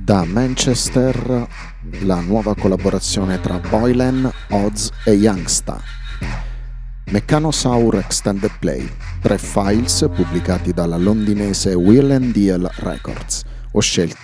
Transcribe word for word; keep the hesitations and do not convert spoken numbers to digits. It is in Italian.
Da Manchester la nuova collaborazione tra Boylan, Oz e Youngsta. Mechanosaur Extended Play, tre files pubblicati dalla londinese Will and Deal Records. Ho scelto